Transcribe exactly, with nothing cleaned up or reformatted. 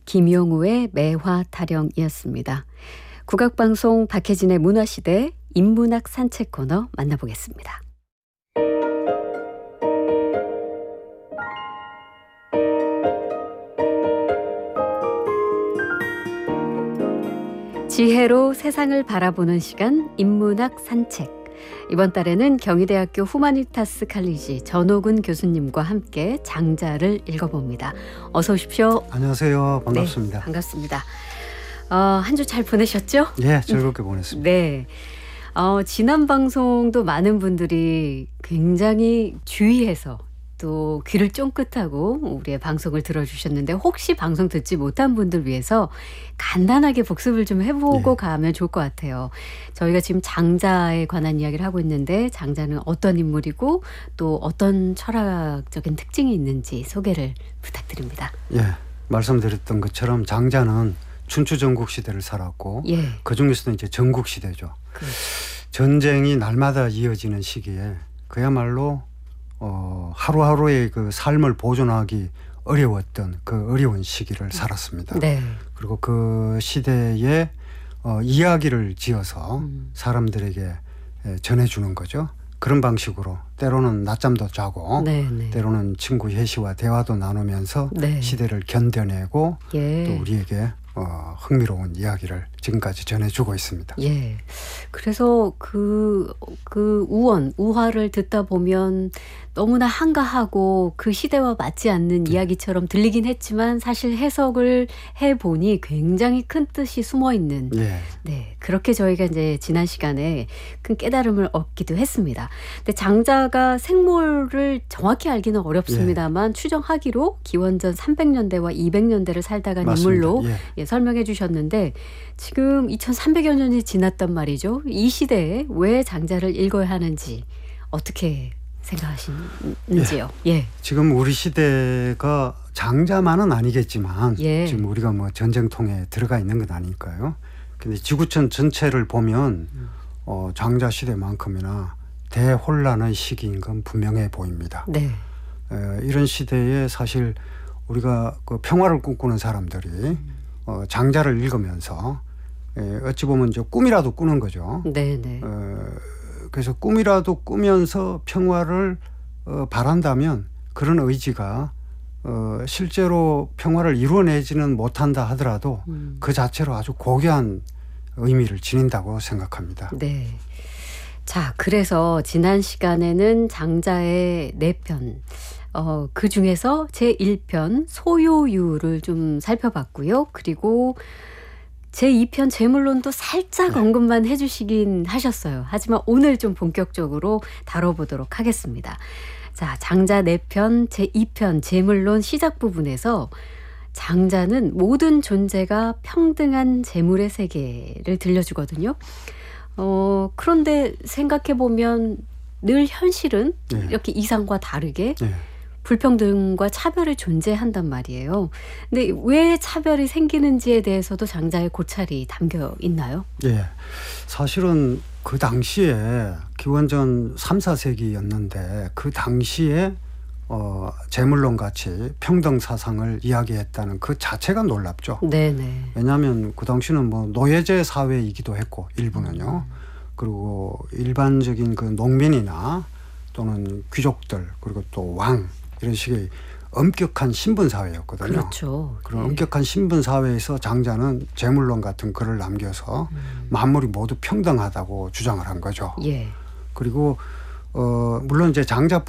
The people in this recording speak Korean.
김용우의 매화 타령이었습니다. 국악방송 박혜진의 문화시대 인문학 산책 코너 만나보겠습니다. 지혜로 세상을 바라보는 시간 인문학 산책. 이번 달에는 경희대학교 후마니타스 칼리지 전호근 교수님과 함께 장자를 읽어봅니다. 어서 오십시오. 안녕하세요. 반갑습니다. 네, 반갑습니다. 어, 한 주 잘 보내셨죠? 예, 즐겁게 보냈습니다. 네. 어, 지난 방송도 많은 분들이 굉장히 주의해서 또 귀를 쫑긋하고 우리의 방송을 들어주셨는데, 혹시 방송 듣지 못한 분들 위해서 간단하게 복습을 좀 해보고 네. 가면 좋을 것 같아요. 저희가 지금 장자에 관한 이야기를 하고 있는데, 장자는 어떤 인물이고 또 어떤 철학적인 특징이 있는지 소개를 부탁드립니다. 예, 말씀드렸던 것처럼 장자는 춘추 전국 시대를 살았고 예. 그 중에서도 이제 전국 시대죠. 그렇죠. 전쟁이 날마다 이어지는 시기에 그야말로 어, 하루하루의 그 삶을 보존하기 어려웠던 그 어려운 시기를 살았습니다. 네. 그리고 그 시대에 어, 이야기를 지어서 음. 사람들에게 전해주는 거죠. 그런 방식으로 때로는 낮잠도 자고 네, 네. 때로는 친구 혜시와 대화도 나누면서 네. 시대를 견뎌내고 예. 또 우리에게 어, 흥미로운 이야기를 지금까지 전해주고 있습니다. 예. 그래서 그, 그 우원, 우화를 듣다 보면 너무나 한가하고 그 시대와 맞지 않는 이야기처럼 들리긴 했지만, 사실 해석을 해보니 굉장히 큰 뜻이 숨어 있는. 예. 네. 그렇게 저희가 이제 지난 시간에 큰 깨달음을 얻기도 했습니다. 근데 장자가 생모를 정확히 알기는 어렵습니다만, 예. 추정하기로 기원전 삼백 년대와 이백 년대를 살다 간 인물로 예. 예, 설명해 주셨는데, 지금 이천삼백여 년이 지났단 말이죠. 이 시대에 왜 장자를 읽어야 하는지 어떻게 생각하시는지요? 예. 예. 지금 우리 시대가 장자만은 아니겠지만 예. 지금 우리가 뭐 전쟁통에 들어가 있는 건 아니니까요. 근데 지구촌 전체를 보면 음. 어, 장자 시대만큼이나 대혼란의 시기인 건 분명해 보입니다. 네. 에, 이런 시대에 사실 우리가 그 평화를 꿈꾸는 사람들이 음. 어, 장자를 읽으면서 에, 어찌 보면 이제 꿈이라도 꾸는 거죠. 네네. 어, 그래서 꿈이라도 꾸면서 평화를 어, 바란다면 그런 의지가 어, 실제로 평화를 이루어내지는 못한다 하더라도 음. 그 자체로 아주 고귀한 의미를 지닌다고 생각합니다. 네. 자, 그래서 지난 시간에는 장자의 네 편, 어, 그 중에서 제일 편 소요유를 좀 살펴봤고요. 그리고 제이 편 재물론도 살짝 네. 언급만 해주시긴 하셨어요. 하지만 오늘 좀 본격적으로 다뤄보도록 하겠습니다. 자, 장자 네 편 제이 편 재물론 시작 부분에서 장자는 모든 존재가 평등한 재물의 세계를 들려주거든요. 어, 그런데 생각해보면 늘 현실은 네. 이렇게 이상과 다르게 네. 불평등과 차별이 존재한단 말이에요. 근데 왜 차별이 생기는지에 대해서도 장자의 고찰이 담겨 있나요? 예. 사실은 그 당시에 기원전 삼, 사 세기였는데 그 당시에 어, 재물론 같이 평등 사상을 이야기했다는 그 자체가 놀랍죠. 네네. 왜냐하면 그 당시는 뭐 노예제 사회이기도 했고 일부는요. 음. 그리고 일반적인 그 농민이나 또는 귀족들 그리고 또 왕 이런 식의 엄격한 신분 사회였거든요. 그렇죠. 그런 예. 엄격한 신분 사회에서 장자는 재물론 같은 글을 남겨서 음. 만물이 모두 평등하다고 주장을 한 거죠. 예. 그리고 어, 물론 이제 장자